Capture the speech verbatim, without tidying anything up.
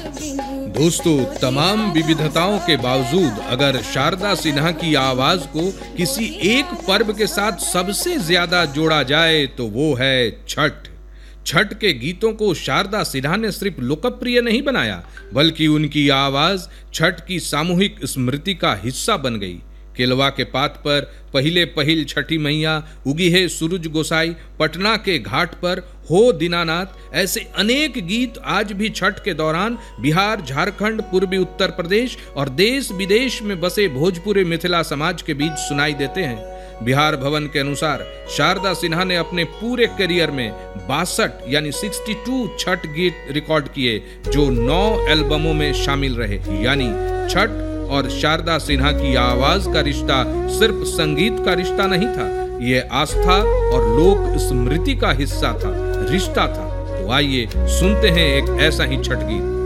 दोस्तों, तमाम विविधताओं के बावजूद अगर शारदा सिन्हा की आवाज को किसी एक पर्व के साथ सबसे ज्यादा जोड़ा जाए तो वो है छठ। छठ के गीतों को शारदा सिन्हा ने सिर्फ लोकप्रिय नहीं बनाया, बल्कि उनकी आवाज छठ की सामूहिक स्मृति का हिस्सा बन गई। केलवा के पात पर पहिले पहिल छठी मैया, उगी है सूरज गोसाई, पटना के घाट पर हो दीनानाथ, ऐसे अनेक गीत आज भी छठ के दौरान बिहार, झारखंड, पूर्वी उत्तर प्रदेश और देश विदेश में बसे भोजपुरी मिथिला समाज के बीच सुनाई देते हैं। बिहार भवन के अनुसार शारदा सिन्हा ने अपने पूरे करियर में बासठ यानी बासठ छठ गीत रिकॉर्ड किए, जो नौ एल्बमों में शामिल रहे। यानी छठ और शारदा सिन्हा की आवाज का रिश्ता सिर्फ संगीत का रिश्ता नहीं था, ये आस्था और लोक स्मृति का हिस्सा था, रिश्ता था। तो आइए सुनते हैं एक ऐसा ही छठ गीत।